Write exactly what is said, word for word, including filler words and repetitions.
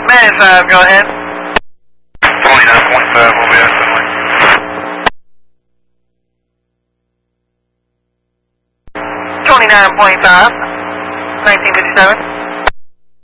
ninety-five, go ahead. twenty-nine point five will be assembly. twenty-nine point five, nineteen fifty-seven.